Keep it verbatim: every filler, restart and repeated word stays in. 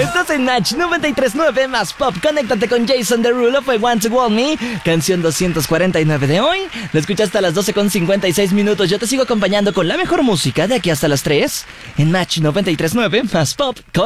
Estás en Match noventa y tres punto nueve más Pop. Conéctate con Jason Derulo. Fue Want to Want Me, canción doscientos cuarenta y nueve de hoy. Lo escuchaste a las doce con cincuenta y seis minutos. Yo te sigo acompañando con la mejor música de aquí hasta las tres en Match noventa y tres punto nueve más Pop.